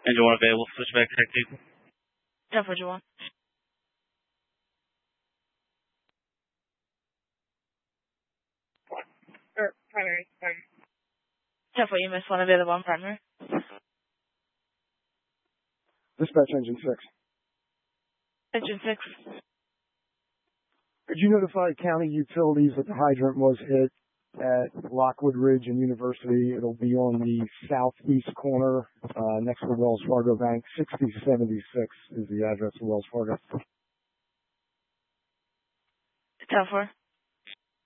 Engine 1 available, switchback to tech vehicle. 10-4, Engine 1. Primary. 10-4, EMS 1 available on primary. Dispatch Engine 6. Engine 6. Could you notify county utilities that the hydrant was hit at Lockwood Ridge and University? It'll be on the southeast corner, next to Wells Fargo Bank. 6076 is the address of Wells Fargo. 10-4.